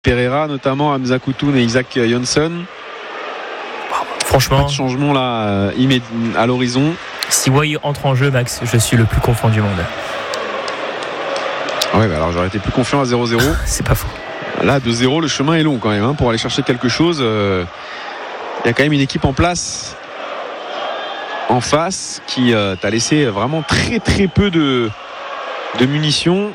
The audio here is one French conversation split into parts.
Pereira, notamment Hamza Koutoun et Isaac Johnson. Franchement, pas de changement là à l'horizon. Si Wai entre en jeu, Max, je suis le plus confiant du monde. Ouais, bah alors j'aurais été plus confiant à 0-0. C'est pas faux. Là, 2-0, le chemin est long quand même pour aller chercher quelque chose. Il y a quand même une équipe en place en face qui t'a laissé vraiment très très peu de munitions.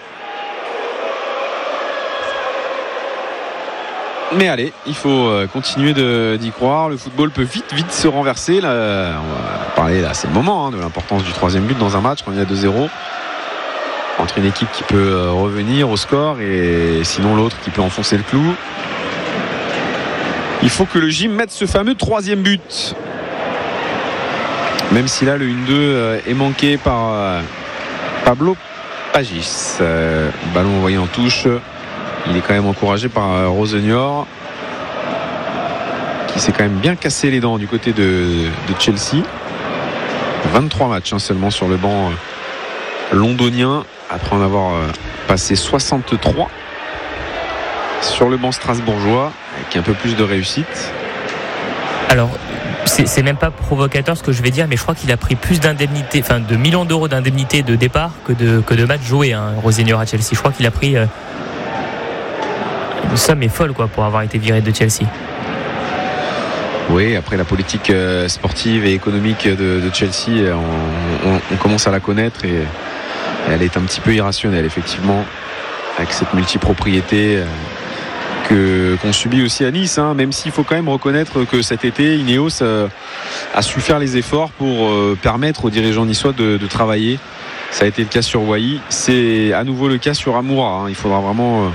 Mais allez, il faut continuer d'y croire. Le football peut vite se renverser. Là, on va parler, là, c'est le moment de l'importance du troisième but dans un match quand il y a 2-0. Entre une équipe qui peut revenir au score et sinon l'autre qui peut enfoncer le clou. Il faut que le gym mette ce fameux troisième but. Même si là le 1-2 est manqué par Pablo Pagis. Ballon envoyé en touche. Il est quand même encouragé par Rosenior, qui s'est quand même bien cassé les dents du côté de Chelsea. 23 matchs seulement sur le banc londonien, après en avoir passé 63 sur le banc strasbourgeois, avec un peu plus de réussite. Alors, c'est même pas provocateur ce que je vais dire, mais je crois qu'il a pris plus d'indemnités, enfin de millions d'euros d'indemnités de départ que de matchs joués, Rosenior à Chelsea. Je crois qu'il a pris une somme est folle pour avoir été viré de Chelsea. Oui, après la politique sportive et économique de Chelsea, on commence à la connaître et elle est un petit peu irrationnelle effectivement, avec cette multipropriété qu'on subit aussi à Nice, même s'il faut quand même reconnaître que cet été Ineos a su faire les efforts pour permettre aux dirigeants niçois de travailler. Ça a été le cas sur Wai, c'est à nouveau le cas sur Amoura. Il faudra vraiment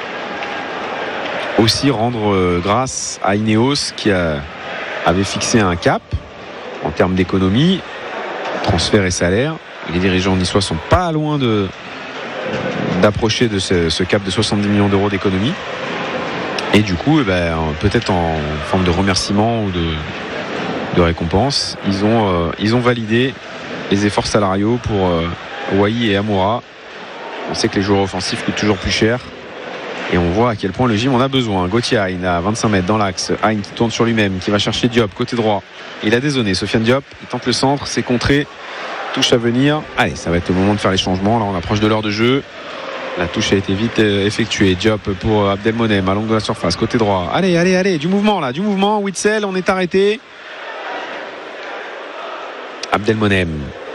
aussi rendre grâce à Ineos qui avait fixé un cap en termes d'économie, transfert et salaire. Les dirigeants niçois sont pas loin d'approcher de ce cap de 70 millions d'euros d'économie. Et du coup, peut-être en forme de remerciement ou de récompense, ils ont validé les efforts salariaux pour Wai et Amoura. On sait que les joueurs offensifs coûtent toujours plus cher. Et on voit à quel point le gym en a besoin. Gauthier Hein à 25 mètres dans l'axe. Hein qui tourne sur lui-même, qui va chercher Diop, côté droit. Il a dézonné. Sofiane Diop, il tente le centre, c'est contré. Touche à venir. Allez, ça va être le moment de faire les changements. Là, on approche de l'heure de jeu. La touche a été vite effectuée. Diop pour Abdelmonem à l'angle de la surface, côté droit. Allez, du mouvement là, du mouvement. Witsel, on est arrêté. Abdelmonem.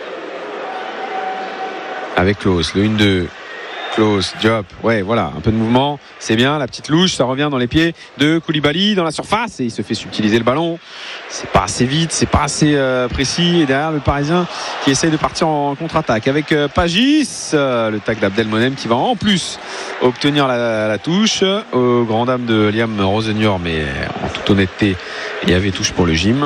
Avec Klaus, le 1-2. Klaus, Diop, ouais, voilà, un peu de mouvement, c'est bien, la petite louche, ça revient dans les pieds de Koulibaly dans la surface et il se fait subtiliser le ballon. C'est pas assez vite, c'est pas assez précis. Et derrière le Parisien qui essaye de partir en contre-attaque avec Pagis, le tacle d'Abdelmonem qui va en plus obtenir la touche aux grandes dames de Liam Rosenior, mais en toute honnêteté, il y avait touche pour le gym.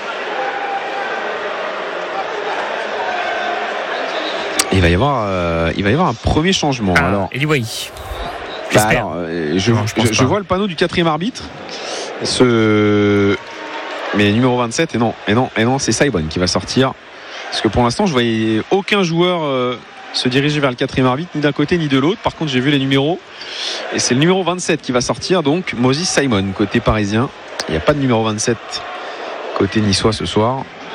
Il va y avoir un premier changement. Alors, Eli Wai. Je vois le panneau du quatrième arbitre. Mais numéro 27, et non, c'est Saibon qui va sortir. Parce que pour l'instant, je voyais aucun joueur se diriger vers le quatrième arbitre, ni d'un côté ni de l'autre. Par contre, j'ai vu les numéros. Et c'est le numéro 27 qui va sortir. Donc, Moses Simon, côté parisien. Il n'y a pas de numéro 27 côté niçois ce soir.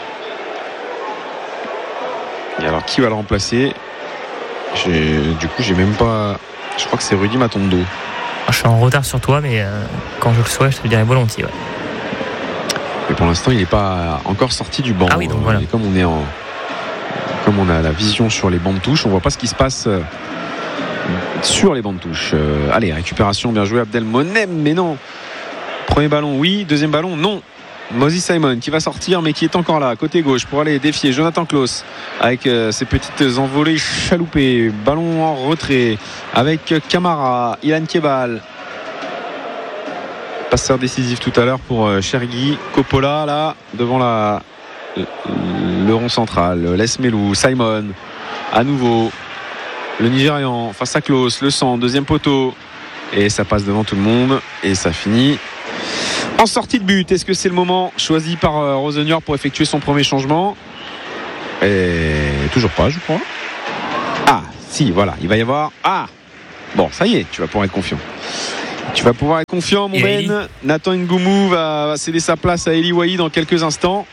Et alors qui va le remplacer? Du coup j'ai même pas. Je crois que c'est Rudy Matondo. Je suis en retard sur toi, mais quand je le saurai je te le dirai volontiers. Ouais. Mais pour l'instant il n'est pas encore sorti du banc. Ah oui, donc voilà. Et comme on a la vision sur les bancs de touche, on voit pas ce qui se passe sur les bancs de touche. Allez, récupération, bien joué Abdelmonem, mais non. Premier ballon oui, deuxième ballon non. Moses Simon qui va sortir mais qui est encore là côté gauche pour aller défier Jonathan Klaus avec ses petites envolées chaloupées. Ballon en retrait avec Camara, Ilan Kebal, passeur décisif tout à l'heure pour Chergui. Coppola là devant le rond central. Lesmelou, Simon à nouveau, le Nigérian face à Klaus, le centre, deuxième poteau et ça passe devant tout le monde et ça finit en sortie de but. Est-ce que c'est le moment choisi par Rosenior pour effectuer son premier changement? Et toujours pas, je crois. Ah, si, voilà, il va y avoir. Ah, bon, ça y est, tu vas pouvoir être confiant. Tu vas pouvoir être confiant, mon Et Ben. Nathan Ngoumou va céder sa place à Eli Wahi dans quelques instants.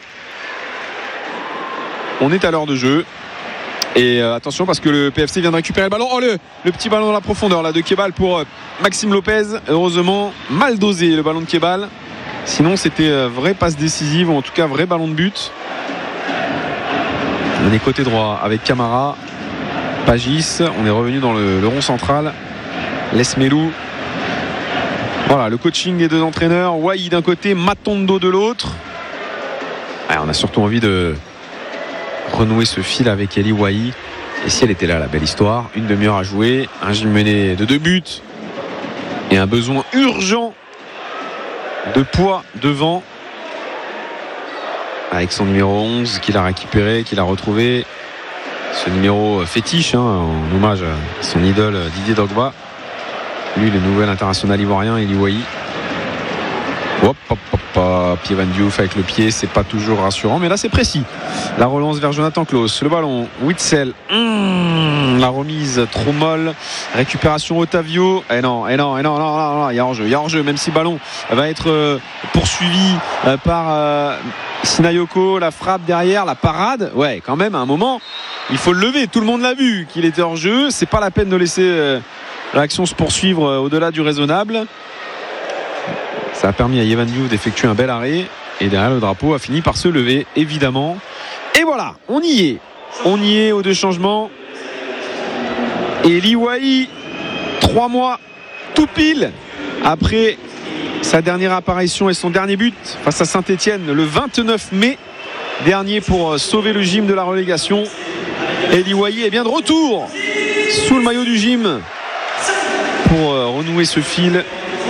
On est à l'heure de jeu. Et attention parce que le PFC vient de récupérer le ballon. Oh, le petit ballon dans la profondeur là, de Kebal pour Maxime Lopez. Heureusement, mal dosé le ballon de Kebal. Sinon, c'était vraie passe décisive, ou en tout cas vrai ballon de but. On est côté droit avec Camara, Pagis. On est revenu dans le rond central. Lesmelou. Voilà, le coaching des deux entraîneurs. Wahi d'un côté, Matondo de l'autre. On a surtout envie de renouer ce fil avec Eli Wahi. Et si elle était là, la belle histoire, une demi-heure à jouer, un gym mené de 2 buts et un besoin urgent de poids devant, avec son numéro 11 qu'il a récupéré, qu'il a retrouvé, ce numéro fétiche en hommage à son idole Didier Drogba, lui le nouvel international ivoirien Eli Wahi. Hop, hop, hop, hop. Pierre Diouf avec le pied, c'est pas toujours rassurant, mais là c'est précis. La relance vers Jonathan Klaus, le ballon, Witsel, la remise trop molle, récupération Otavio, non, il y a hors-jeu, même si le ballon va être poursuivi par Sinayoko, la frappe derrière, la parade, ouais, quand même, à un moment, il faut le lever, tout le monde l'a vu qu'il était hors-jeu, c'est pas la peine de laisser l'action se poursuivre au-delà du raisonnable. Ça a permis à Yevan Diouf d'effectuer un bel arrêt et derrière le drapeau a fini par se lever évidemment. Et voilà, on y est aux 2 changements. Et Eli Wahi, 3 mois tout pile après sa dernière apparition et son dernier but face à Saint-Etienne le 29 mai dernier pour sauver le gym de la relégation. Eli Wahi est bien de retour sous le maillot du gym pour renouer ce fil.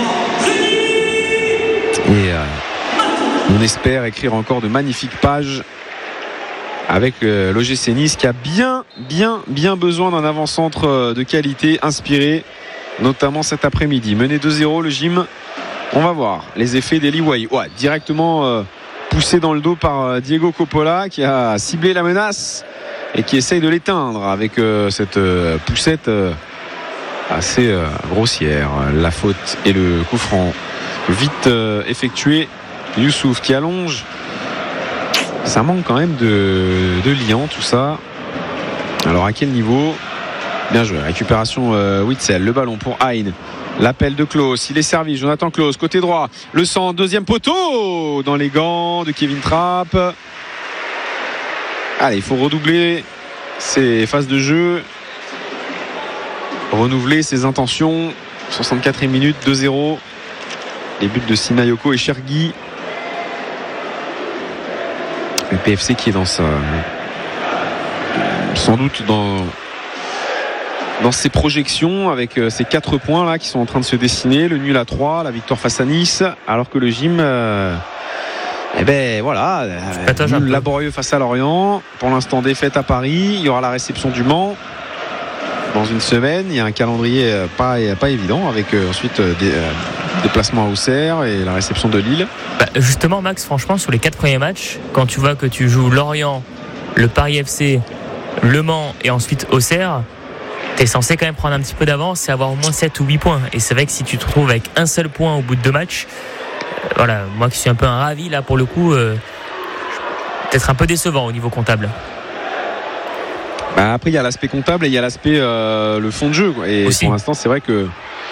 Et on espère écrire encore de magnifiques pages avec l'OGC Nice qui a bien besoin d'un avant-centre de qualité inspiré, notamment cet après-midi. Mené 2-0 le gym, on va voir les effets d'Eli Wahi. Ouais, directement poussé dans le dos par Diego Coppola qui a ciblé la menace et qui essaye de l'éteindre avec cette poussette assez grossière. La faute et le coup franc vite effectué. Youssouf qui allonge, ça manque quand même de liant tout ça. Alors à quel niveau? Bien joué, récupération Witsel, le ballon pour Hein, l'appel de Klaus, il est servi, Jonathan Klaus côté droit, le centre, deuxième poteau dans les gants de Kevin Trapp. Allez, il faut redoubler ses phases de jeu, renouveler ses intentions. 64e minute, 2-0. Les buts de Sinayoko et Chergui. Le PFC qui est dans sa, sans doute dans ses projections avec ces 4 points là qui sont en train de se dessiner, le nul à 3, la victoire face à Nice, alors que le gym voilà, nul laborieux face à Lorient, pour l'instant défaite à Paris, il y aura la réception du Mans dans une semaine, il y a un calendrier pas évident avec ensuite des déplacements à Auxerre et la réception de Lille. Justement Max, franchement sur les 4 premiers matchs, quand tu vois que tu joues Lorient, le Paris FC, Le Mans et ensuite Auxerre, t'es censé quand même prendre un petit peu d'avance et avoir au moins 7 ou 8 points. Et c'est vrai que si tu te retrouves avec un seul point au bout de 2 matchs, voilà, moi qui suis un peu un ravi là pour le coup, peut-être un peu décevant au niveau comptable. Après il y a l'aspect comptable et il y a l'aspect le fond de jeu quoi. Et aussi, pour l'instant c'est vrai que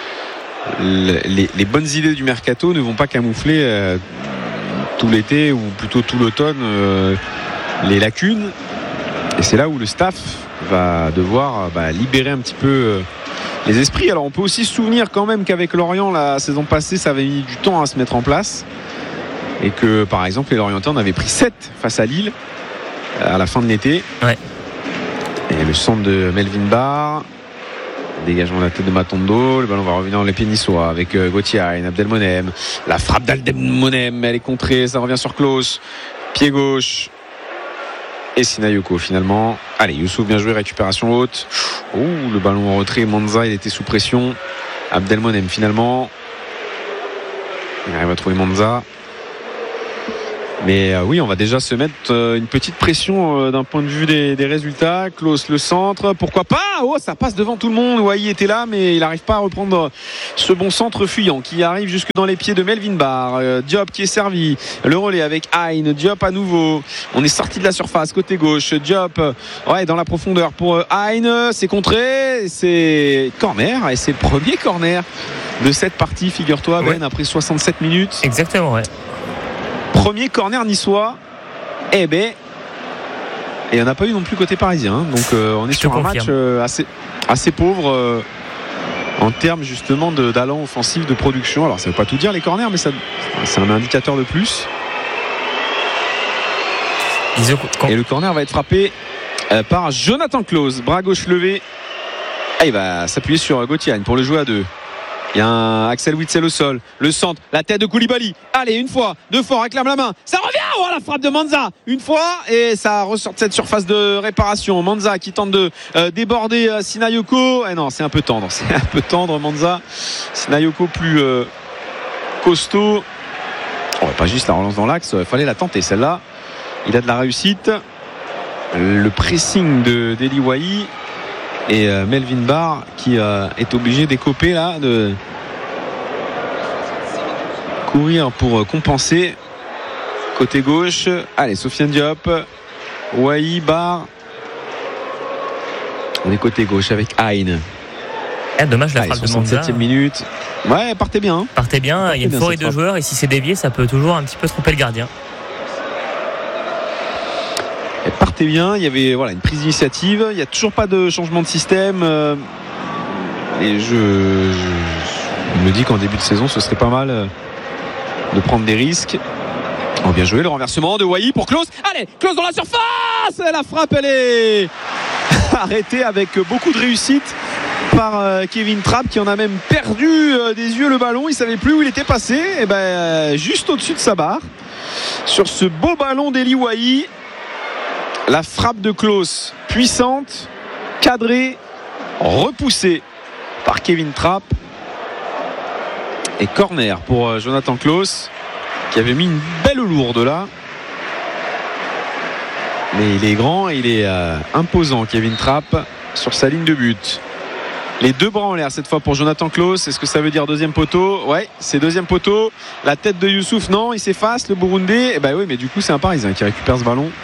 les bonnes idées du mercato ne vont pas camoufler tout l'été ou plutôt tout l'automne les lacunes, et c'est là où le staff va devoir libérer un petit peu les esprits. Alors on peut aussi se souvenir quand même qu'avec Lorient la saison passée ça avait mis du temps à se mettre en place et que par exemple les Lorientais en avaient pris 7 face à Lille à la fin de l'été. Ouais. Et le centre de Melvin Barr, dégagement de la tête de Matondo, le ballon va revenir dans les pieds niçois avec Gauthier, Abdelmonem, la frappe d'Abdelmonem, elle est contrée, ça revient sur Klaus, pied gauche et Sinayoko finalement. Allez, Youssouf bien joué, récupération haute. Le ballon en retrait, Manza il était sous pression. Abdelmonem finalement, il arrive à trouver Manza. Mais oui, on va déjà se mettre une petite pression d'un point de vue des résultats. Klose le centre, pourquoi pas. Oh, ça passe devant tout le monde. Wai était là, mais il n'arrive pas à reprendre ce bon centre fuyant qui arrive jusque dans les pieds de Melvin Barr. Diop qui est servi, le relais avec Hein. Diop à nouveau, on est sorti de la surface côté gauche. Diop dans la profondeur pour Hein, c'est contré, c'est corner, et c'est le premier corner de cette partie, figure-toi Ben, après 67 minutes. Exactement, ouais. Premier corner niçois. Et il n'y en a pas eu non plus côté parisien. Donc on est sur un match assez pauvre en termes justement d'allant offensif, de production. Alors ça ne veut pas tout dire les corners, mais c'est un indicateur de plus. Et le corner va être frappé par Jonathan Klose. Bras gauche levé. Et il va s'appuyer sur Gauthier pour le jouer à deux. Il y a un Axel Witsel au sol. Le centre, la tête de Koulibaly. Allez, une fois, deux fois, on réclame la main. Ça revient. Oh, la frappe de Manza. Une fois, et ça ressort de cette surface de réparation. Manza qui tente de déborder Sinayoko. Non, c'est un peu tendre. C'est un peu tendre, Manza. Sinayoko plus costaud. Pas juste la relance dans l'axe. Il fallait la tenter, celle-là. Il a de la réussite. Le pressing d'Eli Wai. Et Melvin Barr qui est obligé d'écoper là, de courir pour compenser. Côté gauche, allez, Sofiane Diop, Wai, Barr. On est côté gauche avec Hein. Dommage la frappe de Manza. 67e minute. Ouais, partez bien. Partez bien, il y a une forêt de joueurs et si c'est dévié, ça peut toujours un petit peu tromper le gardien. Elle partait bien, il y avait une prise d'initiative, il n'y a toujours pas de changement de système et je me dis qu'en début de saison ce serait pas mal de prendre des risques. Bien joué, le renversement de Wai pour Klose. Allez, Klose dans la surface, la frappe elle est arrêtée avec beaucoup de réussite par Kevin Trapp qui en a même perdu des yeux le ballon, il savait plus où il était passé, et juste au-dessus de sa barre sur ce beau ballon d'Eli Wai. La frappe de Klose, puissante, cadrée, repoussée par Kevin Trapp. Et corner pour Jonathan Klose, qui avait mis une belle lourde là. Mais il est grand et il est imposant, Kevin Trapp, sur sa ligne de but. Les deux bras en l'air cette fois pour Jonathan Klose. Est-ce que ça veut dire deuxième poteau? Ouais, c'est deuxième poteau. La tête de Youssouf, non, il s'efface, le Burundais. Oui, mais du coup, c'est un Parisien qui récupère ce ballon.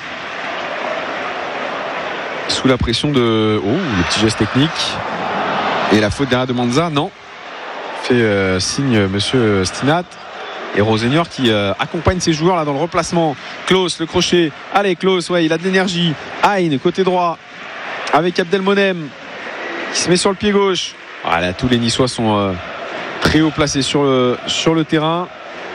Sous la pression de... le petit geste technique. Et la faute derrière de Manza, non. Fait signe monsieur Stinat. Et Rosenior qui accompagne ses joueurs là dans le replacement. Klose, le crochet. Allez, Klose, il a de l'énergie. Hein, côté droit. Avec Abdelmonem qui se met sur le pied gauche. Là, tous les Niçois sont très haut placés sur le terrain.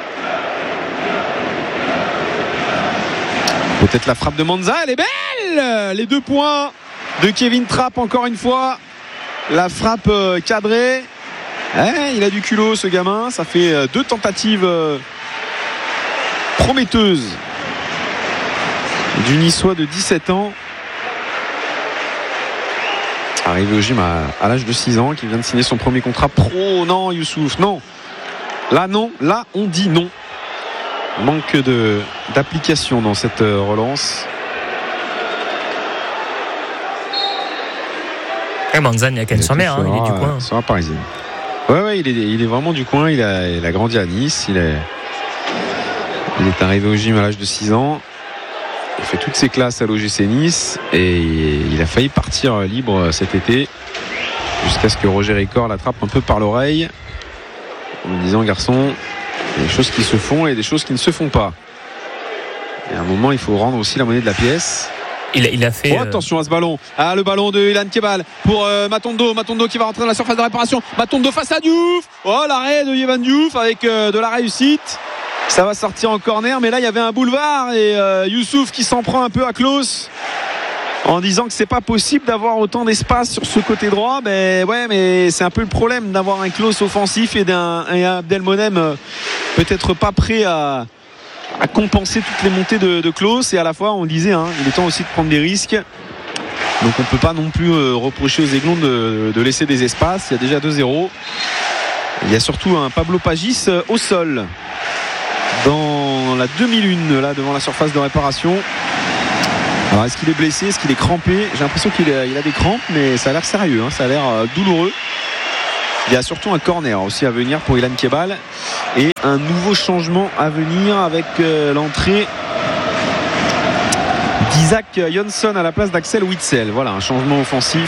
Peut-être la frappe de Manza, elle est belle. Les 2 points de Kevin Trapp encore une fois. La frappe cadrée. Il a du culot ce gamin. Ça fait 2 tentatives prometteuses du Niçois de 17 ans. Arrivé au gym à l'âge de 6 ans, qui vient de signer son premier contrat pro. Non, Youssouf, non. Là, non. Là, on dit non. Manque d'application dans cette relance. Manza, il n'y a qu'à sur mer, il est du coin. C'est un Parisien. Ouais, il est vraiment du coin. Il a grandi à Nice. Il est arrivé au gym à l'âge de 6 ans. Il fait toutes ses classes à l'OGC Nice et il a failli partir libre cet été jusqu'à ce que Roger Ricor l'attrape un peu par l'oreille en lui disant: garçon, il y a des choses qui se font et des choses qui ne se font pas. Et à un moment, il faut rendre aussi la monnaie de la pièce. Il a fait. Attention à ce ballon. Le ballon de Ilan Kebal pour Matondo. Matondo qui va rentrer dans la surface de réparation. Matondo face à Diouf. L'arrêt de Yvan Diouf avec de la réussite. Ça va sortir en corner, mais là il y avait un boulevard et Youssouf qui s'en prend un peu à Klose en disant que c'est pas possible d'avoir autant d'espace sur ce côté droit. Mais c'est un peu le problème d'avoir un Klose offensif et d'un Abdelmonem peut-être pas prêt à compenser toutes les montées de Klose. Et à la fois on disait il est temps aussi de prendre des risques, donc on peut pas non plus reprocher aux Aiglons de laisser des espaces. Il y a déjà 2-0. Il y a surtout un Pablo Pagis au sol dans dans la demi-lune là devant la surface de réparation. Alors est-ce qu'il est blessé, est-ce qu'il est crampé? J'ai l'impression qu'il a des crampes, mais ça a l'air sérieux, hein. Ça a l'air douloureux. Il y a surtout un corner aussi à venir pour Ilan Kebal et un nouveau changement à venir avec l'entrée d'Isaac Jonsson à la place d'Axel Witsel. Voilà, un changement offensif,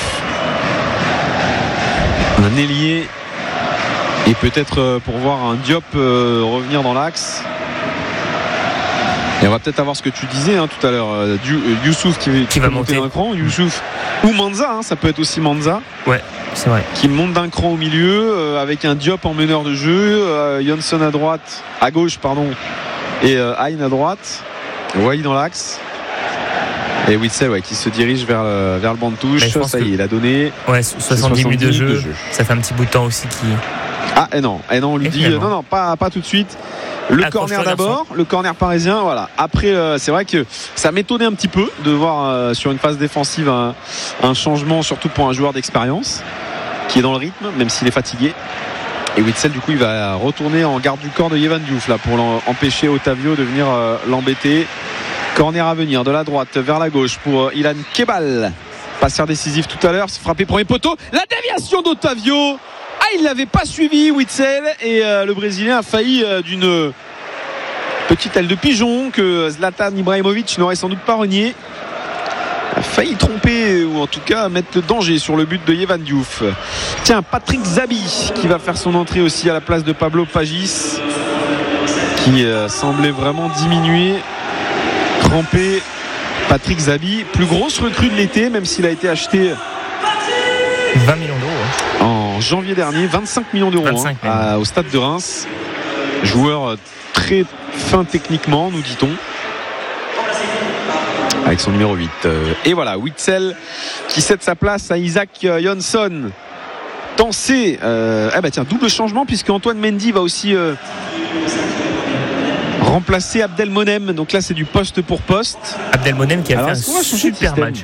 un ailier et peut-être pour voir un Diop revenir dans l'axe. Et on va peut-être avoir ce que tu disais tout à l'heure, Youssouf qui va monter d'un cran, Youssouf ou Manza, hein, ça peut être aussi Manza. Ouais, c'est vrai. Qui monte d'un cran au milieu avec un Diop en meneur de jeu, Jonsson à gauche et Hein à droite, Wai dans l'axe. Et Witsel qui se dirige vers le banc de touche. Ça y est, il a donné 70 minutes de jeu. Ça fait un petit bout de temps aussi qui. Non, on lui dit non, pas tout de suite. Le corner d'abord, le corner parisien, voilà. Après, c'est vrai que ça m'étonnait un petit peu de voir sur une phase défensive un changement, surtout pour un joueur d'expérience qui est dans le rythme, même s'il est fatigué. Et Witsel, du coup, il va retourner en garde du corps de Yevan Diouf là pour empêcher Otavio de venir l'embêter. Corner à venir de la droite vers la gauche pour Ilan Kebal. Passeur décisif tout à l'heure, c'est frappé premier poteau. La déviation d'Otavio. Il l'avait pas suivi Witsel et le Brésilien a failli d'une petite aile de pigeon que Zlatan Ibrahimovic n'aurait sans doute pas renié. A failli tromper ou en tout cas mettre le danger sur le but de Yevan Diouf. Tiens, Patrick Zabi qui va faire son entrée aussi à la place de Pablo Pagis qui semblait vraiment diminuer, crampé. Patrick Zabi, plus grosse recrue de l'été, même s'il a été acheté 20 millions d'euros en janvier dernier, 25 millions d'euros au stade de Reims. Joueur très fin techniquement, nous dit-on, avec son numéro 8. Et voilà, Witsel qui cède sa place à Isaac Jonsson. Tancé, double changement puisque Antoine Mendy va aussi remplacer Abdelmonem. Donc là c'est du poste pour poste. Abdelmonem qui a fait un super match.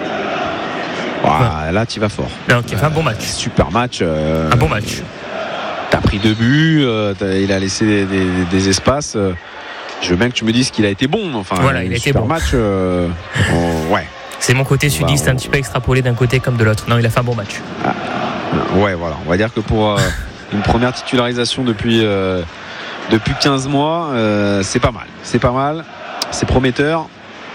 Là tu vas fort. Non, qui a fait un bon match. Super match. Un bon match. T'as pris 2 buts, il a laissé des espaces. Je veux bien que tu me dises qu'il a été bon. Enfin, voilà, il a été bon. Match. Ouais. C'est mon côté sudiste un petit peu extrapolé d'un côté comme de l'autre. Non, il a fait un bon match. Ouais, voilà. On va dire que pour une première titularisation depuis 15 mois, c'est pas mal. C'est pas mal. C'est prometteur.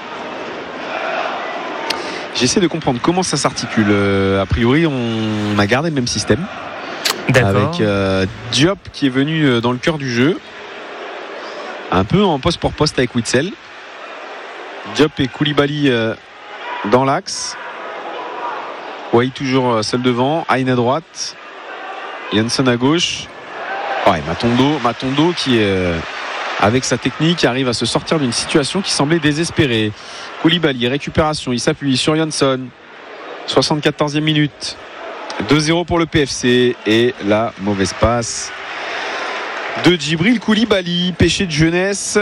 J'essaie de comprendre comment ça s'articule. A priori, on a gardé le même système. D'accord. Avec Diop qui est venu dans le cœur du jeu. Un peu en poste pour poste avec Witsel. Diop et Koulibaly dans l'axe. Wai toujours seul devant. Hein à droite. Jonsson à gauche. Matondo qui avec sa technique arrive à se sortir d'une situation qui semblait désespérée. Koulibaly, récupération, il s'appuie sur Jonsson. 74e minute. 2-0 pour le PFC. Et la mauvaise passe de Djibril Koulibaly, péché de jeunesse.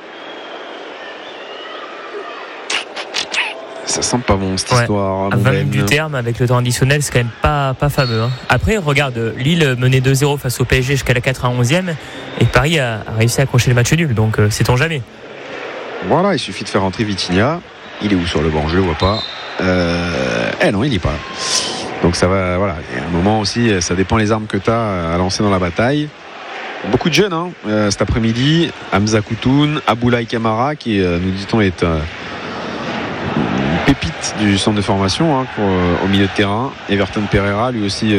Ça sent pas bon cette histoire. À 20 minutes du terme, avec le temps additionnel, c'est quand même pas fameux. Après, regarde, Lille menait 2-0 face au PSG jusqu'à la 91e et Paris a réussi à accrocher le match nul. Donc, sait-on jamais. Voilà, il suffit de faire rentrer Vitinha. Il est où sur le banc? Je le vois pas. Non, il est pas là. Donc ça va, voilà. Et à un moment aussi, ça dépend les armes que tu as à lancer dans la bataille. Beaucoup de jeunes cet après-midi. Hamza Koutoun, Aboulaye Kamara qui nous dit-on est une pépite du centre de formation au milieu de terrain. Everton Pereira lui aussi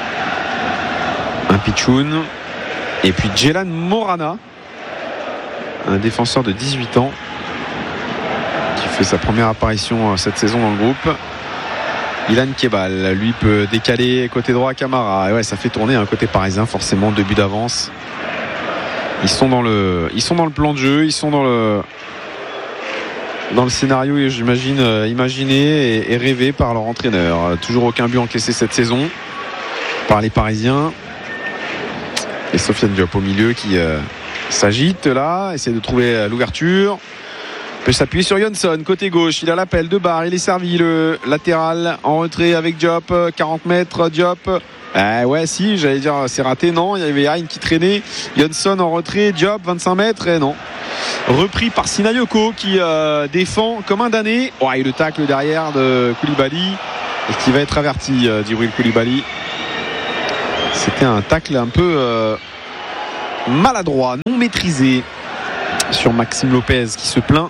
un pitchoun. Et puis Djelan Morana, un défenseur de 18 ans qui fait sa première apparition cette saison dans le groupe. Ilan Kebal, lui, peut décaler côté droit à Kamara. Et ça fait tourner un côté parisien, forcément, 2 buts d'avance. Ils sont dans le plan de jeu, ils sont dans le scénario, j'imagine, imaginé et rêvé par leur entraîneur. Toujours aucun but encaissé cette saison par les Parisiens. Et Sofiane Diop au milieu qui s'agite là, essaie de trouver l'ouverture. Peut s'appuyer sur Jonsson, côté gauche, il a l'appel de barre, il est servi, le latéral en retrait avec Diop, 40 mètres, Diop. J'allais dire c'est raté, non, il y avait Hein qui traînait, Jonsson en retrait, Diop 25 mètres, et non. repris par Sinayoko qui défend comme un damné. Et le tacle derrière de Koulibaly et qui va être averti d'Ibril Koulibaly. C'était un tacle un peu maladroit, non maîtrisé sur Maxime Lopez qui se plaint.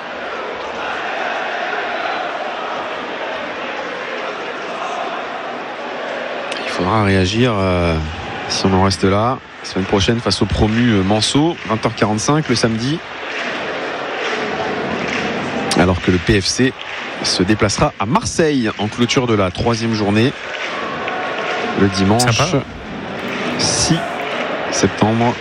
Il faudra réagir si on en reste là. Semaine prochaine face au promu Manceau, 20h45 le samedi. Alors que le PFC se déplacera à Marseille en clôture de la 3e journée le dimanche 6 septembre.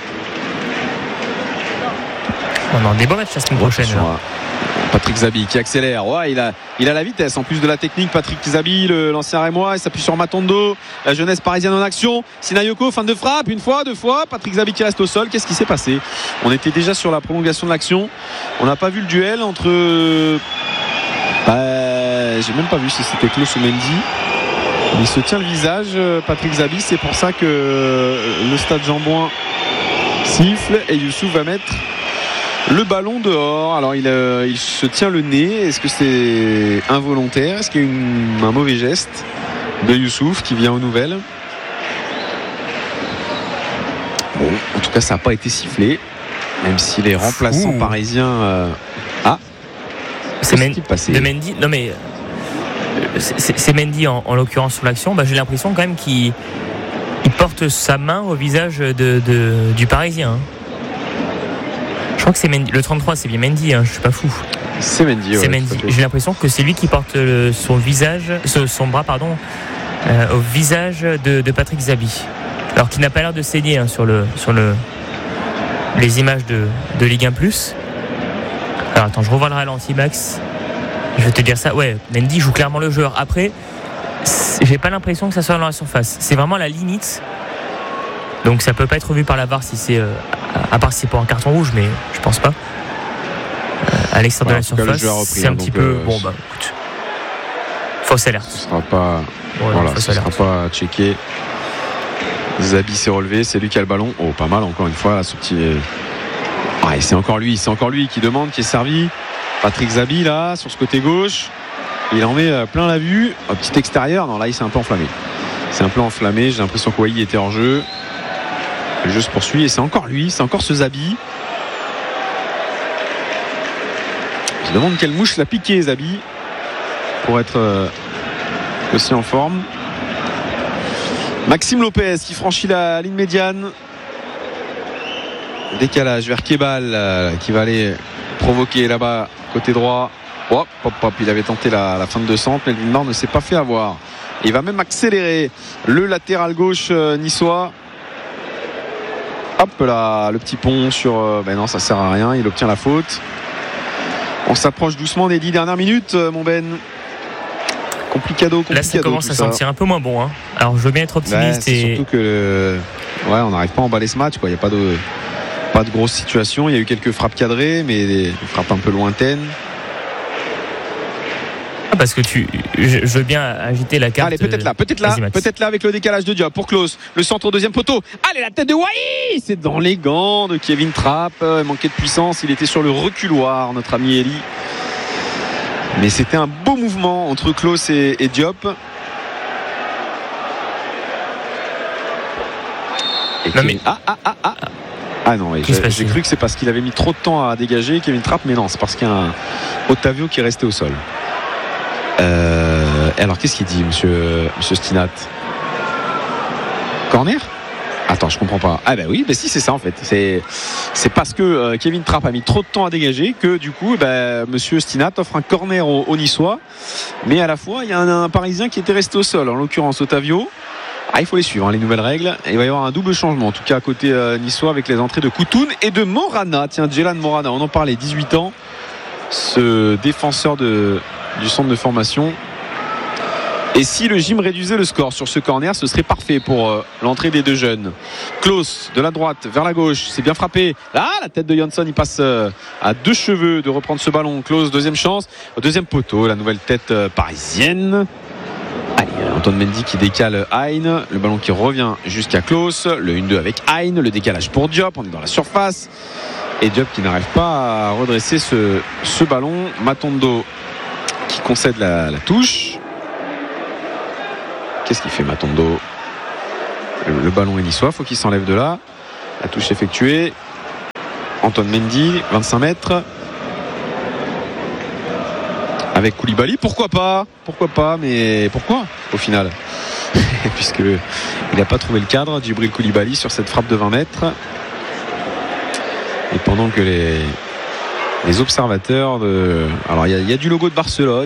On a des beaux matchs la semaine prochaine. Patrick Zabi qui accélère. Il a la vitesse en plus de la technique. Patrick Zabi, l'ancien Rémois, il s'appuie sur Matondo. La jeunesse parisienne en action. Sinayoko, fin de frappe, une fois, deux fois. Patrick Zabi qui reste au sol. Qu'est-ce qui s'est passé? On était déjà sur la prolongation de l'action. On n'a pas vu le duel entre. J'ai même pas vu si c'était Klaus ou Mendy. Il se tient le visage, Patrick Zabi. C'est pour ça que le stade Jean-Bouin siffle et Youssouf va mettre le ballon dehors. Alors il se tient le nez. Est-ce que c'est involontaire? Est-ce qu'il y a un mauvais geste de Youssouf qui vient aux nouvelles? Bon, en tout cas ça n'a pas été sifflé, même si les remplaçants parisiens c'est de Mendy. Non mais c'est Mendy en l'occurrence sur l'action. J'ai l'impression quand même qu'il porte sa main au visage du Parisien. Je crois que c'est Mendy. Le 33, c'est bien Mendy, je suis pas fou. C'est Mendy. C'est Mendy. J'ai l'impression que c'est lui qui porte son bras au visage de Patrick Zabi. Alors qu'il n'a pas l'air de saigner sur les images de Ligue 1+. Alors attends, je revois le ralenti, Max. Je vais te dire ça. Ouais, Mendy joue clairement le joueur. Après, j'ai pas l'impression que ça soit dans la surface. C'est vraiment la limite. Donc ça peut pas être revu par la VAR si c'est à part si c'est pour un carton rouge, mais je pense pas. À l'extérieur de la surface, c'est un petit peu. Écoute, fausse alerte. Ce sera pas. Ce sera pas checké. Zabi s'est relevé, c'est lui qui a le ballon. Pas mal encore une fois là, ce petit. Et c'est encore lui qui demande, qui est servi. Patrick Zabi là sur ce côté gauche. Il en met plein la vue. Un petit extérieur. Non, là il s'est un peu enflammé. J'ai l'impression qu'Ouahi était hors jeu. Le jeu se poursuit et c'est encore lui, c'est encore ce Zabi. Je demande quelle mouche l'a piqué Zabi pour être aussi en forme. Maxime Lopez qui franchit la ligne médiane. Décalage vers Kebal qui va aller provoquer là-bas côté droit. Il avait tenté la fin de centre, mais Villemar ne s'est pas fait avoir. Il va même accélérer le latéral gauche niçois. Le petit pont sur. Non, ça sert à rien. Il obtient la faute. On s'approche doucement des 10 dernières minutes, mon Ben. Complicado. Là, ça commence à sentir un peu moins bon. Alors, je veux bien être optimiste. Surtout que. On n'arrive pas à emballer ce match. Il n'y a pas de grosse situation. Il y a eu quelques frappes cadrées, mais des frappes un peu lointaines. Parce que je veux bien agiter la carte. Allez, peut-être là avec le décalage de Diop pour Klaus. Le centre au deuxième poteau. Allez, la tête de Wai. C'est dans les gants de Kevin Trapp. Il manquait de puissance. Il était sur le reculoir, notre ami Eli. Mais c'était un beau mouvement entre Klaus et Diop. J'ai cru que c'est parce qu'il avait mis trop de temps à dégager Kevin Trapp, mais non, c'est parce qu'il y a un Otavio qui est resté au sol. Alors qu'est-ce qu'il dit monsieur Stinat? Corner? Attends, je comprends pas. Oui, si, c'est ça en fait. C'est parce que Kevin Trapp a mis trop de temps à dégager que du coup monsieur Stinat offre un corner au Niçois, mais à la fois il y a un Parisien qui était resté au sol, en l'occurrence Otavio. Il faut les suivre, les nouvelles règles. Et il va y avoir un double changement, en tout cas à côté niçois, avec les entrées de Koutoun et de Morana. Tiens, Djelan Morana, on en parlait, 18 ans, ce défenseur du centre de formation. Et si le gym réduisait le score sur ce corner, ce serait parfait pour l'entrée des deux jeunes. Klaus de la droite vers la gauche, c'est bien frappé. Là, la tête de Jansson, il passe à 2 cheveux de reprendre ce ballon. Klaus, deuxième chance, au deuxième poteau, la nouvelle tête parisienne. Allez, Antoine Mendy qui décale Hein, le ballon qui revient jusqu'à Klaus, le 1-2 avec Hein, le décalage pour Diop, on est dans la surface. Et Diop qui n'arrive pas à redresser ce ballon. Matondo qui concède la touche. Qu'est-ce qu'il fait Matondo? Le ballon est niçois, faut qu'il s'enlève de là. La touche effectuée. Antoine Mendy, 25 mètres. Avec Koulibaly, pourquoi pas, mais pourquoi au final? Puisqu'il n'a pas trouvé le cadre, Djibril Koulibaly sur cette frappe de 20 mètres. Et pendant que les observateurs alors il y a du logo de Barcelone,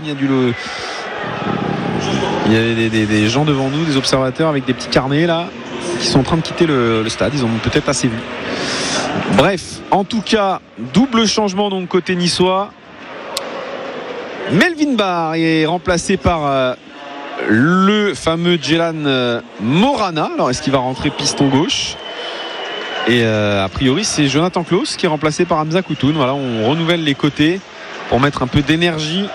il y a des gens devant nous, des observateurs avec des petits carnets là, qui sont en train de quitter le stade. Ils en ont peut-être assez vu. Bref, en tout cas, double changement donc côté niçois. Melvin Barr est remplacé par le fameux Djelan Morana. Alors est-ce qu'il va rentrer piston gauche? Et a priori c'est Jonathan Klaus qui est remplacé par Hamza Koutoun. Voilà, on renouvelle les côtés pour mettre un peu d'énergie.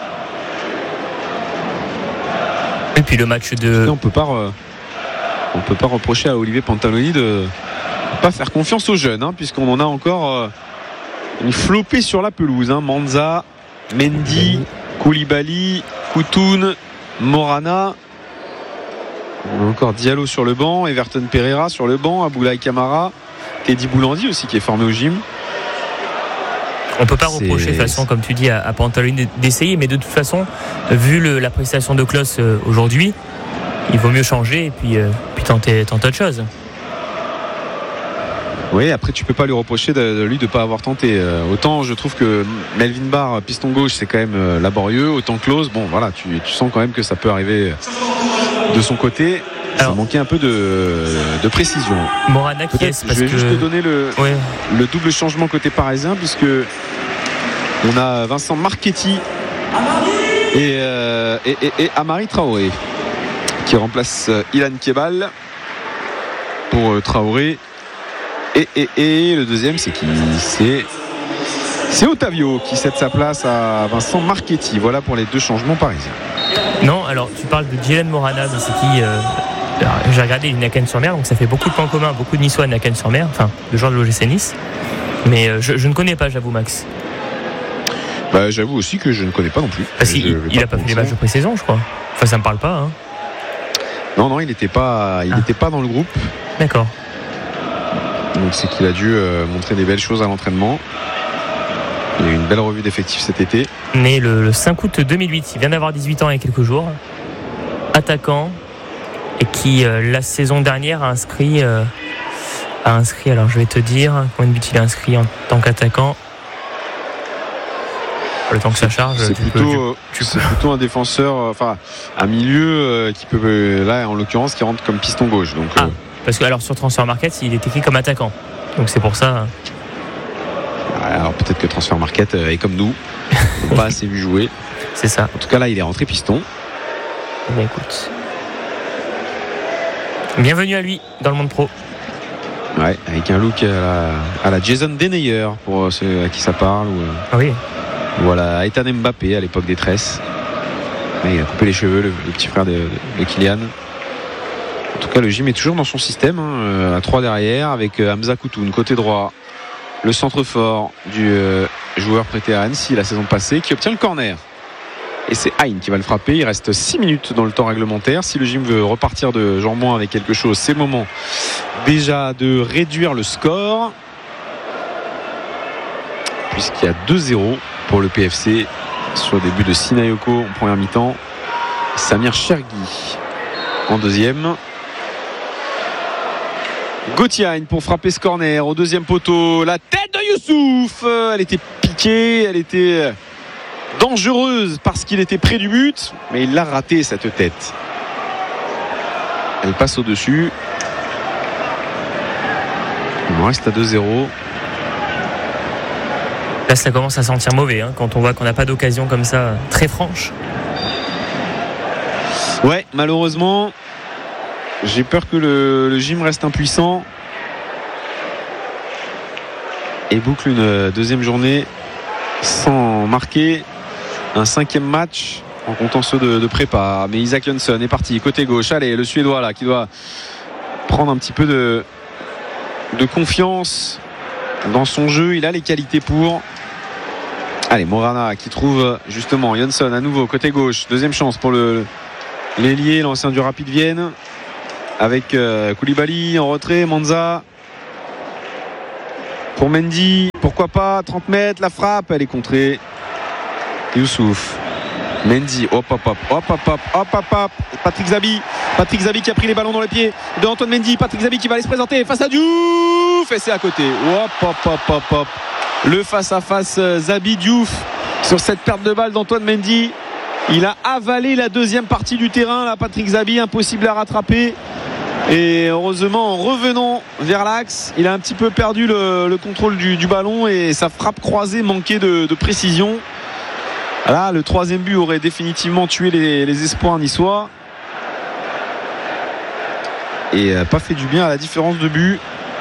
Et puis le match de... On peut pas reprocher à Olivier Pantaloni de ne pas faire confiance aux jeunes, puisqu'on en a encore une flopée sur la pelouse. Manza, Mendy, Koulibaly, Koutoun, Morana. On a encore Diallo sur le banc, Everton Pereira sur le banc, Aboulaye Camara, Teddy Boulandi aussi qui est formé au gym. On peut pas reprocher de toute façon, comme tu dis, à Pantaloni d'essayer, mais de toute façon, vu la prestation de Klaus aujourd'hui, il vaut mieux changer et puis tenter autre chose. Oui, après tu peux pas lui reprocher de lui de pas avoir tenté. Autant je trouve que Melvin Barr, piston gauche, c'est quand même laborieux. Autant Klaus, bon voilà, tu sens quand même que ça peut arriver de son côté. Alors, ça manquait un peu de précision. Morana qui est, je vais juste te donner le double changement côté parisien, puisque on a Vincent Marchetti et Amari Traoré qui remplace Ilan Kebal pour Traoré. Et le deuxième, c'est qui? C'est Otavio qui cède sa place à Vincent Marchetti. Voilà pour les deux changements parisiens. Non, alors tu parles de Djelan Morana, mais c'est qui? J'ai regardé, il est Naken-sur-Mer, donc ça fait beaucoup de points communs, beaucoup de Niçois à Naken-sur-Mer, enfin le joueur de l'OGC Nice. Mais je ne connais pas, j'avoue, Max. J'avoue aussi que je ne connais pas non plus. Parce qu'il n'a pas fait les matchs de pré-saison, je crois. Enfin, ça me parle pas. Non, il n'était pas dans le groupe. D'accord. Donc c'est qu'il a dû montrer des belles choses à l'entraînement. Il y a eu une belle revue d'effectifs cet été. Né le 5 août 2008, il vient d'avoir 18 ans il y a quelques jours. Attaquant, et qui la saison dernière a inscrit, alors je vais te dire combien de buts il a inscrit en tant qu'attaquant. Le temps que ça charge, c'est plutôt un défenseur, enfin un milieu qui peut, là en l'occurrence, qui rentre comme piston gauche. Donc parce que alors sur Transfermarkt il est écrit comme attaquant, donc c'est pour ça. Alors peut-être que Transfermarkt est comme nous, on n'a pas assez vu jouer. C'est ça. En tout cas là il est rentré piston. Eh écoute, bienvenue à lui dans le monde pro. Ouais, avec un look à la Jason Denayer pour ceux à qui ça parle. Ah oui. Voilà, Ethan Mbappé à l'époque des tresses. Il a coupé les cheveux, le petit frère de Kylian. En tout cas, le gym est toujours dans son système, à 3 derrière, avec Hamza Koutoun côté droit. Le centre fort du joueur prêté à Annecy la saison passée, qui obtient le corner. Et c'est Hein qui va le frapper. Il reste 6 minutes dans le temps réglementaire. Si le gym veut repartir de jambon avec quelque chose, c'est le moment déjà de réduire le score, puisqu'il y a 2-0 pour le PFC sur le début de Sinayoko en première mi-temps. Samir Chergui en deuxième. Gauthier Hein pour frapper ce corner au deuxième poteau. La tête de Youssouf, elle était piquée, elle était dangereuse parce qu'il était près du but, mais il l'a raté cette tête. Elle passe au-dessus. On reste à 2-0. Là, ça commence à sentir mauvais quand on voit qu'on n'a pas d'occasion comme ça très franche. Ouais, malheureusement, j'ai peur que le gym reste impuissant et boucle une deuxième journée sans marquer, un 5e match en comptant ceux de prépa. Mais Isaac Jönsson est parti côté gauche. Allez, le Suédois là qui doit prendre un petit peu de confiance dans son jeu, il a les qualités pour. Allez, Morana qui trouve justement Jönsson à nouveau côté gauche, deuxième chance pour l'ailier, l'ancien du Rapid Vienne, avec Koulibaly en retrait, Manza pour Mendy, pourquoi pas, 30 mètres, la frappe, elle est contrée. Youssouf, Mendy, hop, Patrick Zabi qui a pris les ballons dans les pieds de Antoine Mendy, Patrick Zabi qui va aller se présenter face à Diouf, et c'est à côté. Hop. Le face-à-face Zabi Diouf sur cette perte de balle d'Antoine Mendy. Il a avalé la deuxième partie du terrain, là, Patrick Zabi, impossible à rattraper. Et heureusement, en revenant vers l'axe, il a un petit peu perdu le contrôle du ballon et sa frappe croisée manquait de précision. Là, le troisième but aurait définitivement tué les espoirs niçois. Et pas fait du bien à la différence de but.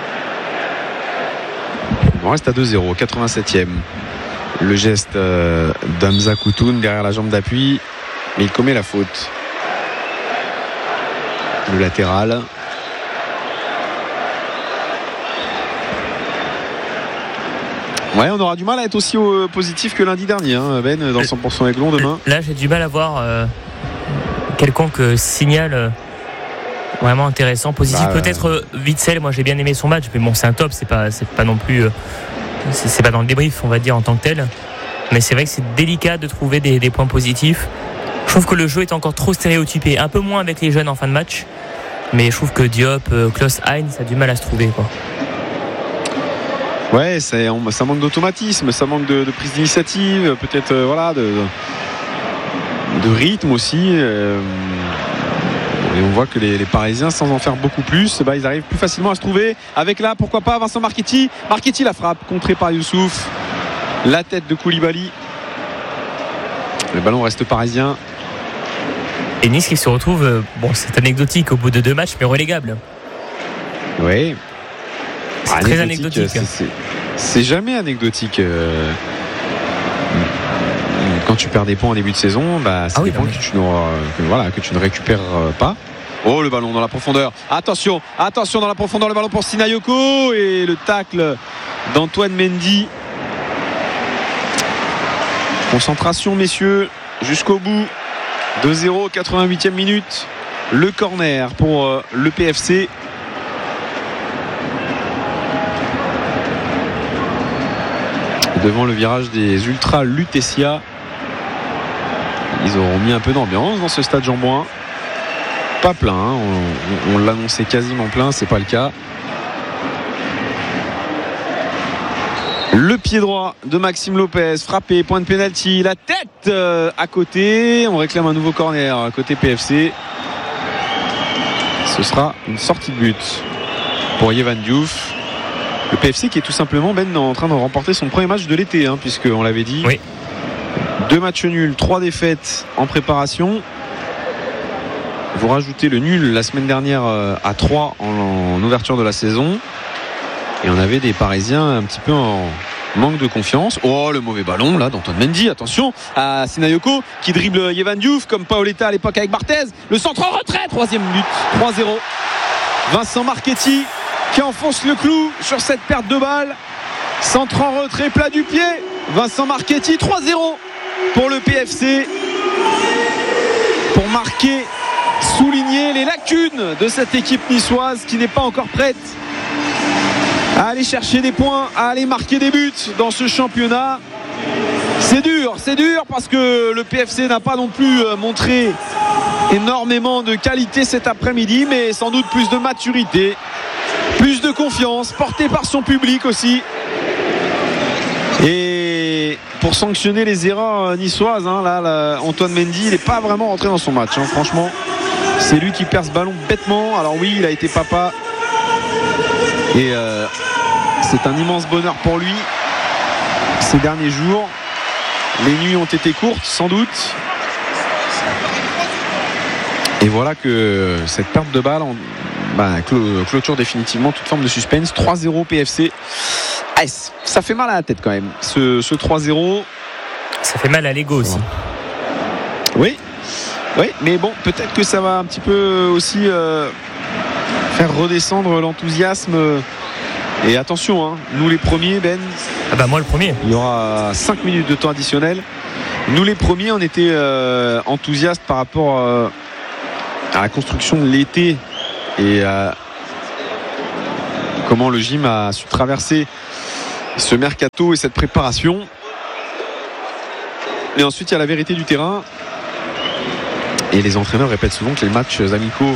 On reste à 2-0, 87e. Le geste d'Hamza Koutoun derrière la jambe d'appui, mais il commet la faute. Le latéral. Ouais, on aura du mal à être aussi positif que lundi dernier, hein, Ben, dans 100% Aiglon demain. Là, j'ai du mal à voir quelconque signal vraiment intéressant, positif. Peut-être Witsel, moi j'ai bien aimé son match, mais bon, c'est un top, c'est pas non plus. C'est pas dans le débrief, on va dire, en tant que tel. Mais c'est vrai que c'est délicat de trouver des points positifs. Je trouve que le jeu est encore trop stéréotypé, un peu moins avec les jeunes en fin de match. Mais je trouve que Diop, Klaus Heinz a du mal à se trouver, quoi. Ouais, ça manque d'automatisme, ça manque de prise d'initiative, peut-être de rythme aussi. Et on voit que les Parisiens, sans en faire beaucoup plus, ils arrivent plus facilement à se trouver. Avec là, pourquoi pas, Vincent Marchetti, la frappe, contrée par Youssouf. La tête de Koulibaly. Le ballon reste parisien. Et Nice qui se retrouve, c'est anecdotique au bout de 2 matchs, mais relégable. Oui. C'est très anecdotique. C'est jamais anecdotique. Quand tu perds des points en début de saison, c'est des points que tu ne récupères pas. Oh, le ballon dans la profondeur. Attention dans la profondeur, le ballon pour Sinayoko et le tacle d'Antoine Mendy. Concentration, messieurs, jusqu'au bout. 2-0, 88e minute. Le corner pour le PFC. Devant le virage des Ultras Lutetia. Ils auront mis un peu d'ambiance dans ce stade Jean-Bouin. Pas plein, hein. On l'annonçait quasiment plein, c'est pas le cas. Le pied droit de Maxime Lopez, frappé, point de pénalty, la tête à côté. On réclame un nouveau corner à côté PFC. Ce sera une sortie de but pour Yehvan Diouf. Le PFC qui est tout simplement en train de remporter son premier match de l'été, hein, puisqu'on l'avait dit. Oui. 2 matchs nuls, 3 défaites en préparation. Vous rajoutez le nul la semaine dernière à 3 en ouverture de la saison. Et on avait des Parisiens un petit peu en manque de confiance. Oh, le mauvais ballon là d'Antoine Mendy. Attention à Sinayoko qui dribble Yehvan Diouf comme Paoletta à l'époque avec Barthez. Le centre en retrait, 3e but, 3-0. Vincent Marchetti qui enfonce le clou sur cette perte de balle. Centre en retrait, plat du pied. Vincent Marchetti, 3-0 pour le PFC. Pour marquer, souligner les lacunes de cette équipe niçoise qui n'est pas encore prête à aller chercher des points, à aller marquer des buts dans ce championnat. C'est dur parce que le PFC n'a pas non plus montré énormément de qualité cet après-midi, mais sans doute plus de maturité, plus de confiance, porté par son public aussi. Et pour sanctionner les erreurs niçoises, Antoine Mendy, il n'est pas vraiment rentré dans son match, hein, franchement. C'est lui qui perd ce ballon bêtement. Alors oui, il a été papa. Et c'est un immense bonheur pour lui ces derniers jours. Les nuits ont été courtes, sans doute. Et voilà que cette perte de balle clôture définitivement toute forme de suspense. 3-0 PFC. Ça fait mal à la tête quand même, ce 3-0. Ça fait mal à l'ego aussi. Oui, mais bon, peut-être que ça va un petit peu aussi faire redescendre l'enthousiasme Et attention, hein, nous les premiers, Ben. Ah bah moi le premier. Il y aura 5 minutes de temps additionnel. Nous les premiers, on était enthousiastes par rapport à la construction de l'été et à comment le gym a su traverser ce mercato et cette préparation. Et ensuite il y a la vérité du terrain. Et les entraîneurs répètent souvent que les matchs amicaux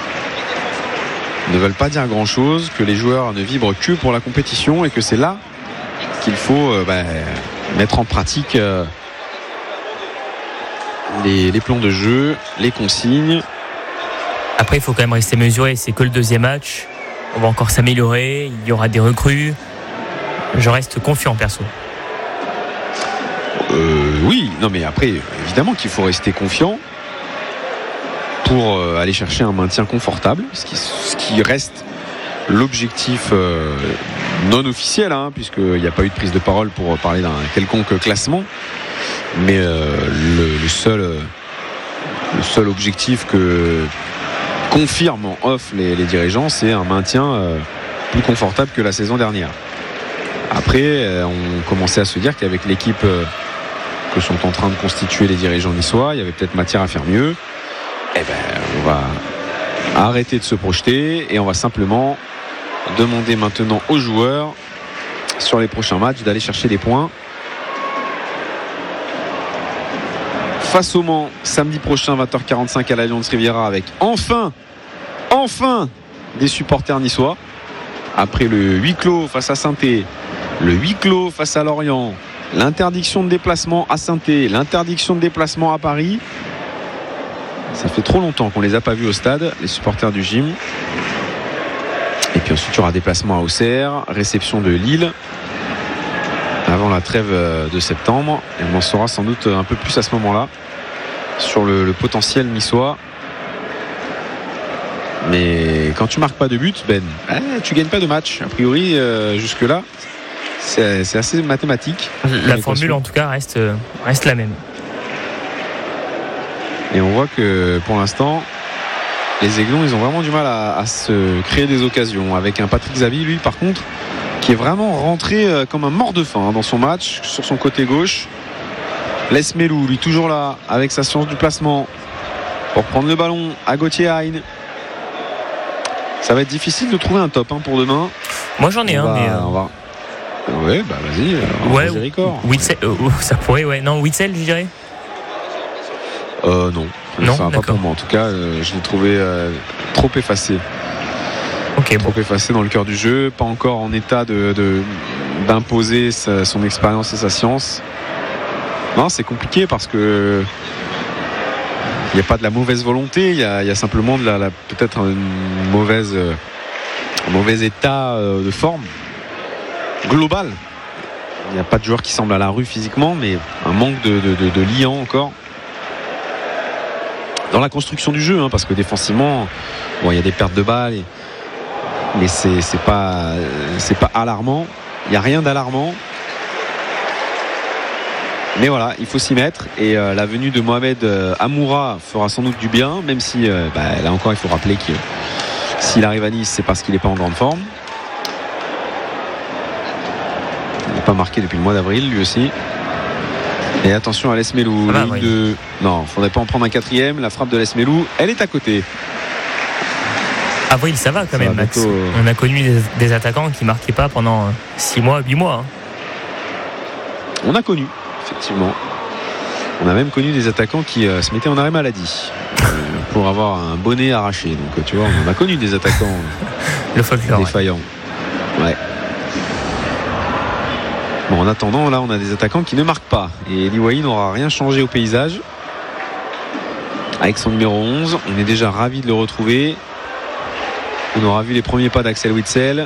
ne veulent pas dire grand chose, que les joueurs ne vibrent que pour la compétition et que c'est là qu'il faut mettre en pratique les plans de jeu, les consignes. Après il faut quand même rester mesuré, c'est que le deuxième match, on va encore s'améliorer, il y aura des recrues. Je reste confiant perso. Oui, non mais après évidemment qu'il faut rester confiant pour aller chercher un maintien confortable, ce qui reste l'objectif non officiel, hein, puisqu'il n'y a pas eu de prise de parole pour parler d'un quelconque classement, mais le seul objectif que confirment en off les dirigeants, c'est un maintien plus confortable que la saison dernière. Après, on commençait à se dire qu'avec l'équipe que sont en train de constituer les dirigeants niçois, il y avait peut-être matière à faire mieux. Eh ben, on va arrêter de se projeter et on va simplement demander maintenant aux joueurs sur les prochains matchs d'aller chercher des points. Face au Mans, samedi prochain 20h45 à l'Allianz Riviera, avec enfin des supporters niçois. Après le huis clos face à Saint-Étienne, le huis clos face à Lorient, l'interdiction de déplacement à Saint-Étienne, l'interdiction de déplacement à Paris. Ça fait trop longtemps qu'on les a pas vus au stade, les supporters du gym. Et puis ensuite il y aura déplacement à Auxerre, réception de Lille avant la trêve de septembre. Et on en saura sans doute un peu plus à ce moment-là sur le potentiel niçois. Mais quand tu marques pas de but, Ben, tu gagnes pas de match. A priori, jusque-là, c'est assez mathématique. La formule en tout cas reste la même. Et on voit que pour l'instant, les Aiglons, ils ont vraiment du mal à se créer des occasions. Avec un Patrick Xavier, lui, par contre, qui est vraiment rentré comme un mort de faim dans son match, sur son côté gauche. Lesmelou, lui, toujours là, avec sa science du placement, pour prendre le ballon à Gauthier Hein. Ça va être difficile de trouver un top pour demain. Moi, j'en ai un, mais... On va... Ouais, bah vas-y. Ouais, Witzel, ça pourrait, ouais. Non, Witzel, je dirais. Non, enfin, pas pour moi. En tout cas, je l'ai trouvé trop effacé. Okay, trop effacé dans le cœur du jeu, pas encore en état d'imposer son expérience et sa science. Non, c'est compliqué parce que il n'y a pas de la mauvaise volonté, il y a simplement peut-être un mauvais état de forme global. Il n'y a pas de joueur qui semble à la rue physiquement, mais un manque de liant encore dans la construction du jeu, parce que défensivement, il y a des pertes de balles, mais c'est pas alarmant. Il n'y a rien d'alarmant. Mais voilà, il faut s'y mettre. Et la venue de Mohamed Amoura fera sans doute du bien, même si là encore il faut rappeler que s'il arrive à Nice, c'est parce qu'il n'est pas en grande forme. Il n'est pas marqué depuis le mois d'avril, lui aussi. Et attention à Lesmelou. Oui. Non, il ne faudrait pas en prendre un quatrième. La frappe de Lesmelou, elle est à côté. Avril, ça va quand même, Max. On a connu des attaquants qui ne marquaient pas pendant 6 mois, 8 mois. On a connu, effectivement. On a même connu des attaquants qui se mettaient en arrêt maladie pour avoir un bonnet arraché. Donc tu vois, on a connu des attaquants le folklore, défaillants. Ouais. Bon, en attendant, là, on a des attaquants qui ne marquent pas. Et Liwahi n'aura rien changé au paysage. Avec son numéro 11, on est déjà ravis de le retrouver. On aura vu les premiers pas d'Axel Witsel.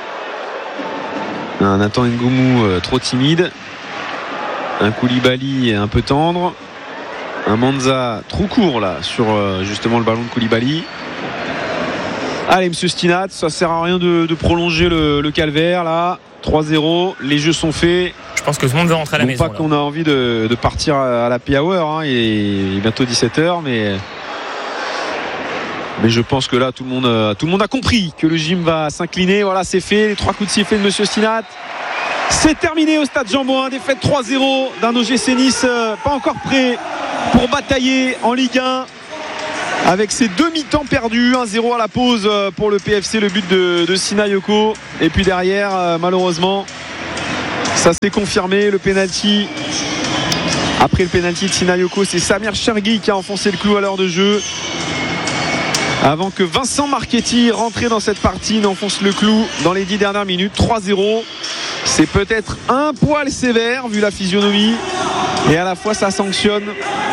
Un Nathan Ngoumou trop timide. Un Koulibaly un peu tendre. Un Manza trop court là sur justement le ballon de Koulibaly. Allez, monsieur Stinat, ça sert à rien de prolonger le calvaire là. 3-0, les jeux sont faits. Je pense que tout le monde veut rentrer à la maison. Pas qu'on a envie de partir à la happy hour, il est bientôt 17h, mais Mais je pense que là, tout le monde a compris que le gym va s'incliner. Voilà, c'est fait. Les 3 coups de sifflet de Monsieur Stinat. C'est terminé au stade Jean-Bouin. Défaite 3-0 d'un OGC Nice pas encore prêt pour batailler en Ligue 1. Avec ses 2 mi-temps perdus, 1-0 à la pause pour le PFC, le but de Sinayoko. Et puis derrière, malheureusement, ça s'est confirmé. Le penalty. Après le penalty de Sinayoko, c'est Samir Chergui qui a enfoncé le clou à l'heure de jeu. Avant que Vincent Marchetti, rentré dans cette partie, n'enfonce le clou dans les 10 dernières minutes. 3-0. C'est peut-être un poil sévère vu la physionomie. Et à la fois, ça sanctionne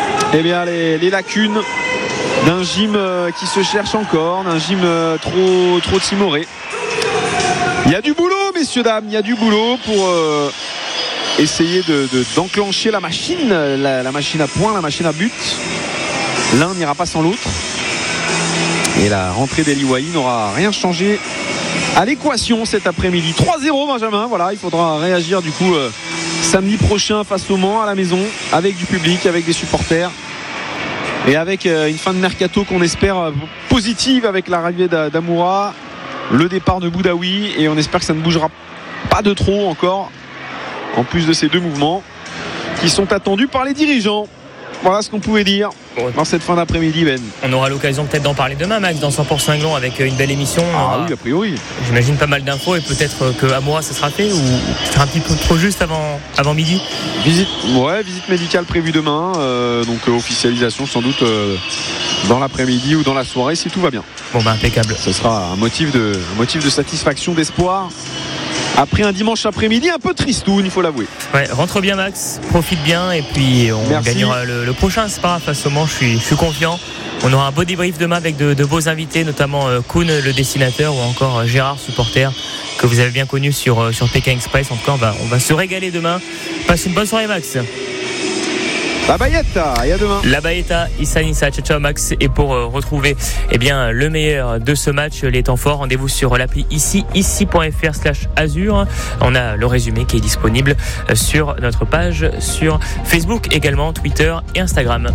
les lacunes d'un gym qui se cherche encore, d'un gym trop timoré. Il y a du boulot, messieurs, dames. Il y a du boulot pour essayer d'enclencher la machine. La machine à points, la machine à but. L'un n'ira pas sans l'autre. Et la rentrée d'Eli Wahi n'aura rien changé à l'équation cet après-midi. 3-0 Benjamin, voilà, il faudra réagir du coup samedi prochain face au Mans à la maison, avec du public, avec des supporters et avec une fin de mercato qu'on espère positive avec l'arrivée d'Amoura, le départ de Boudaoui, et on espère que ça ne bougera pas de trop encore, en plus de ces 2 mouvements qui sont attendus par les dirigeants. Voilà ce qu'on pouvait dire dans cette fin d'après-midi, Ben. On aura l'occasion peut-être d'en parler demain, Max, dans 100% Aiglon, avec une belle émission. Oui, a priori. J'imagine pas mal d'infos, et peut-être que Amoura ça sera fait, ou c'est un petit peu trop juste avant midi. Visite médicale prévue demain, donc officialisation sans doute dans l'après-midi ou dans la soirée si tout va bien. Bon, impeccable. Ce sera un motif de satisfaction, d'espoir. Après un dimanche après-midi un peu tristoun, il faut l'avouer. Ouais, rentre bien Max, profite bien, et puis on gagnera le prochain Spa face au Mans, je suis confiant. On aura un beau débrief demain avec de beaux invités, notamment Kuhn, le dessinateur, ou encore Gérard, supporter, que vous avez bien connu sur Pékin Express. En tout cas, on va se régaler demain. Passe une bonne soirée Max. La Baïetta, et à demain. La Baïetta, Issa, ciao Max. Et pour retrouver le meilleur de ce match, les temps forts, rendez-vous sur l'appli ici.fr/Azur. On a le résumé qui est disponible sur notre page sur Facebook, également Twitter et Instagram.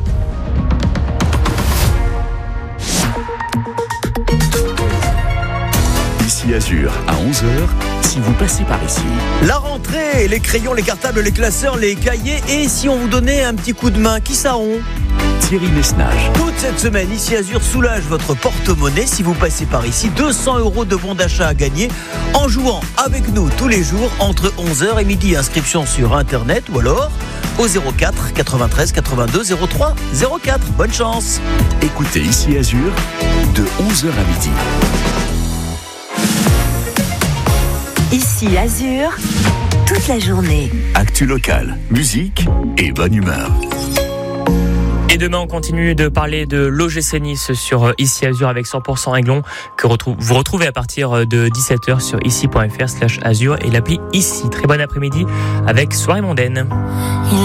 Ici Azur à 11h, si vous passez par ici. La rentrée, les crayons, les cartables, les classeurs, les cahiers, et si on vous donnait un petit coup de main, qui ça on ? Thierry Messnage. Toute cette semaine, Ici Azur soulage votre porte-monnaie si vous passez par ici. 200 € de bons d'achat à gagner en jouant avec nous tous les jours entre 11h et midi. Inscription sur internet ou alors au 04 93 82 03 04. Bonne chance. Écoutez Ici Azur de 11h à midi. Ici Azur, toute la journée. Actu locale, musique et bonne humeur. Et demain, on continue de parler de l'OGC Nice sur Ici Azur avec 100% Aiglon, que vous retrouvez à partir de 17h sur ici.fr/Azur et l'appli Ici. Très bon après-midi avec Soirée mondaine.